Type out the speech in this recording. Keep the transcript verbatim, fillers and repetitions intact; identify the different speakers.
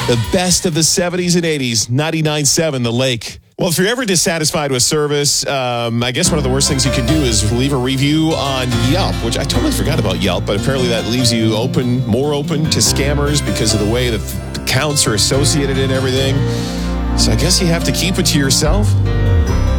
Speaker 1: The best of the seventies and eighties, ninety-nine point seven The Lake. Well, if you're ever dissatisfied with service, um, I guess one of the worst things you can do is leave a review on Yelp, which I totally forgot about Yelp, but apparently that leaves you open, more open to scammers because of the way that the accounts are associated and everything. So I guess you have to keep it to yourself.